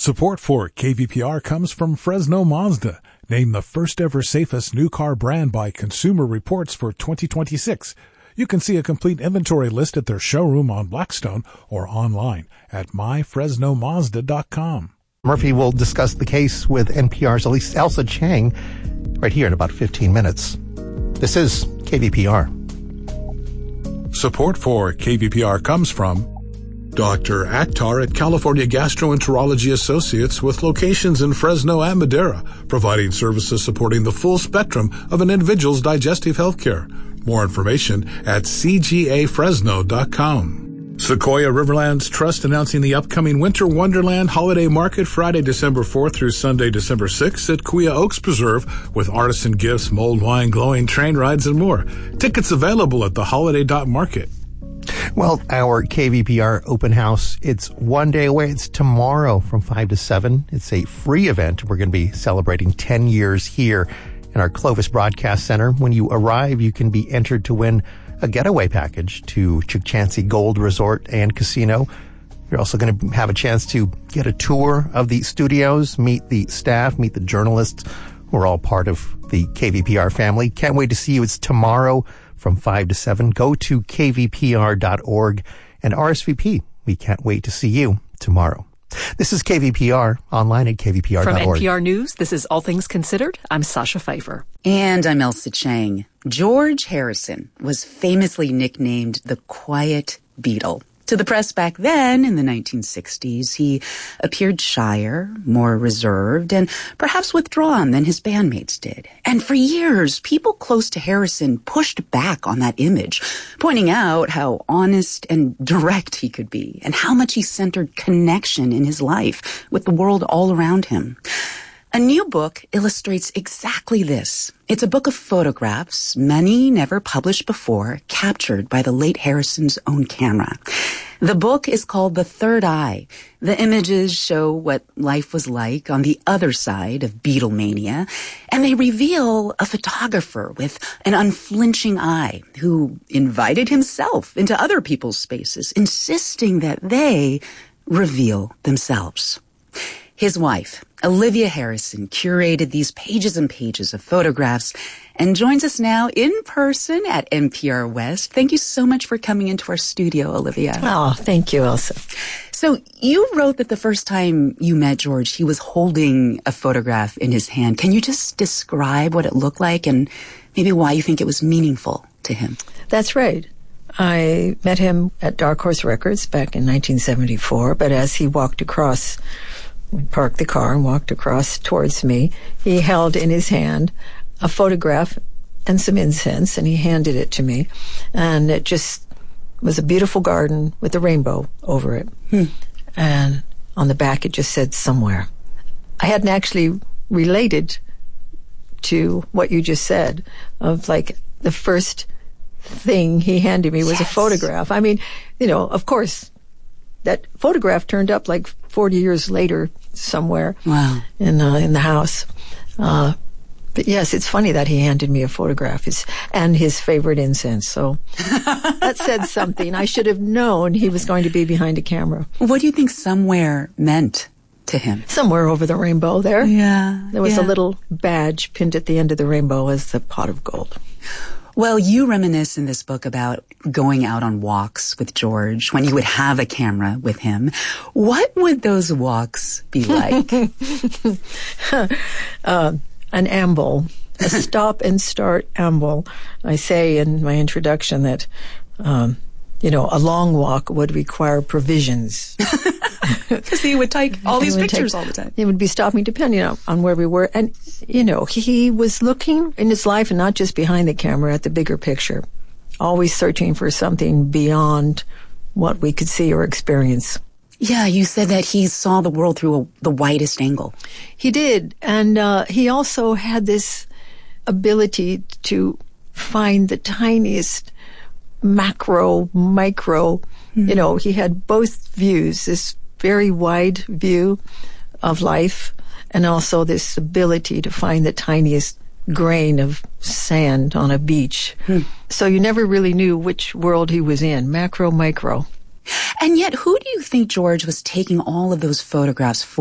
Support for KVPR comes from Fresno Mazda, named the first ever safest new car brand by Consumer Reports for 2026. You can see a complete inventory list at their showroom on Blackstone or online at myfresnomazda.com. Murphy will discuss the case with NPR's Elsa Chang right here in about 15 minutes. This is KVPR. Support for KVPR comes from Dr. Akhtar at California Gastroenterology Associates with locations in Fresno and Madera, providing services supporting the full spectrum of an individual's digestive health care. More information at cgafresno.com. Sequoia Riverlands Trust announcing the upcoming Winter Wonderland Holiday Market Friday, December 4th through Sunday, December 6th at Kuya Oaks Preserve with artisan gifts, mulled wine, glowing train rides, and more. Tickets available at the holiday.market. Well, our KVPR open house, it's one day away. It's tomorrow from 5 to 7. It's a free event. We're going to be celebrating 10 years here in our Clovis Broadcast Center. When you arrive, you can be entered to win a getaway package to Chukchansi Gold Resort and Casino. You're also going to have a chance to get a tour of the studios, meet the staff, meet the journalists who are all part of the KVPR family. Can't wait to see you. It's tomorrow from 5 to 7. Go to kvpr.org and RSVP. We can't wait to see you tomorrow. This is KVPR, online at kvpr.org. From NPR News, this is All Things Considered. I'm Sasha Pfeiffer. And I'm Elsa Chang. George Harrison was famously nicknamed the Quiet Beatle. To the press back then, in the 1960s, he appeared shyer, more reserved, and perhaps withdrawn than his bandmates did. And for years, people close to Harrison pushed back on that image, pointing out how honest and direct he could be, and how much he centered connection in his life with the world all around him. A new book illustrates exactly this. It's a book of photographs, many never published before, captured by the late Harrison's own camera. The book is called The Third Eye. The images show what life was like on the other side of Beatlemania, and they reveal a photographer with an unflinching eye who invited himself into other people's spaces, insisting that they reveal themselves. His wife, Olivia Harrison, curated these pages and pages of photographs and joins us now in person at NPR West. Thank you so much for coming into our studio, Olivia. Oh, thank you, Elsa. So you wrote that the first time you met George, he was holding a photograph in his hand. Can you just describe what it looked like and maybe why you think it was meaningful to him? That's right. I met him at Dark Horse Records back in 1974, but as he walked across, we parked the car and walked across towards me, he held in his hand a photograph and some incense, and he handed it to me. And it just was a beautiful garden with a rainbow over it. And on the back it just said somewhere. I hadn't actually related to what you just said, of like the first thing he handed me was a photograph. I mean, you know, of course, that photograph turned up like 40 years later somewhere. Wow. In the house. But yes, it's funny that he handed me a photograph and his favorite incense. So that said something. I should have known he was going to be behind a camera. What do you think somewhere meant to him? Somewhere over the rainbow there. Yeah. There was a little badge pinned at the end of the rainbow as the pot of gold. Well, you reminisce in this book about going out on walks with George when you would have a camera with him. What would those walks be like? An amble, a stop and start amble. I say in my introduction that, a long walk would require provisions. Because he would take all these pictures all the time. He would be stopping depending on where we were. And, he was looking in his life and not just behind the camera at the bigger picture, always searching for something beyond what we could see or experience. Yeah, you said that he saw the world through the widest angle. He did. And he also had this ability to find the tiniest macro, micro. He had both views, this very wide view of life and also this ability to find the tiniest grain of sand on a beach. So you never really knew which world he was in, macro, micro. And yet, who do you think George was taking all of those photographs for?